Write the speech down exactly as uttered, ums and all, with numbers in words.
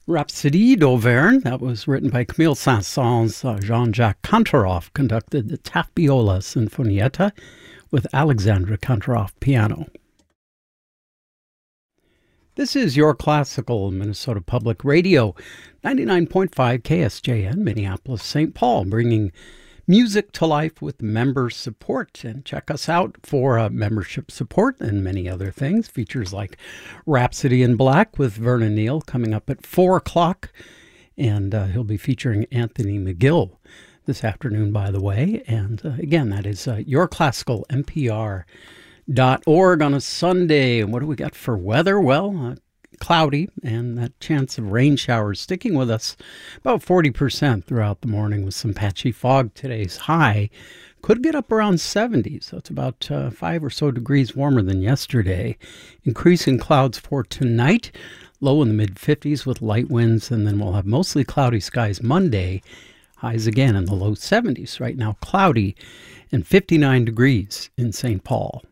Rhapsodie d'Auvergne, that was written by Camille Saint-Saëns. Uh, Jean-Jacques Kantorov conducted the Taffiola Sinfonietta with Alexandra Kantorov piano. This is Your Classical Minnesota Public Radio, ninety-nine point five K S J N, Minneapolis, Saint Paul, bringing music to life with member support. And check us out for uh, membership support and many other things. Features like Rhapsody in Black with Vernon Neal coming up at four o'clock. And uh, he'll be featuring Anthony McGill this afternoon, by the way. And uh, again, that is uh, your classical N P R dot org on a Sunday. And what do we got for weather? Well, uh, cloudy and that chance of rain showers sticking with us about forty percent throughout the morning with some patchy fog. Today's high could get up around seventy, so it's about uh, five or so degrees warmer than yesterday. Increasing clouds for tonight, low in the mid fifties with light winds, and then we'll have mostly cloudy skies Monday. Highs again in the low seventies. Right now cloudy and fifty-nine degrees in Saint Paul.